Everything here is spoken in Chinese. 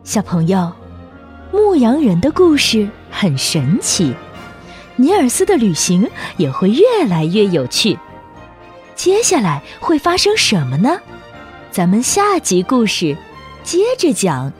小朋友，牧羊人的故事很神奇，尼尔斯的旅行也会越来越有趣。接下来会发生什么呢？咱们下集故事接着讲。